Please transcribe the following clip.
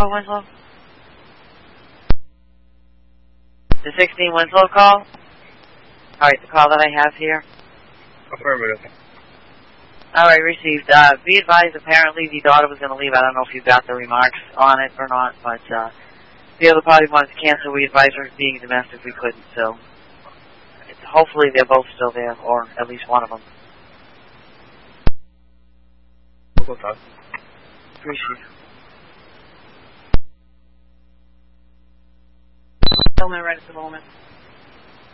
call, Winslow? The 16 Winslow call? Alright, the call that I have here. Affirmative. Alright, received. Be advised, apparently the daughter was going to leave. I don't know if you got the remarks on it or not, but the other party wanted to cancel. We advised her being domestic, we couldn't, so hopefully they're both still there, or at least one of them. Local talk. Appreciate it. Tell me right at the moment.